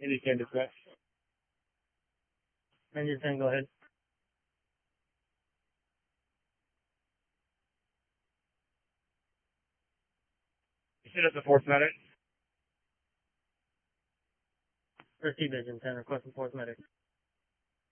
Indicated dispatch. Engine 10, go ahead. You said it's a force medic. Receive Engine 10, requesting force medic.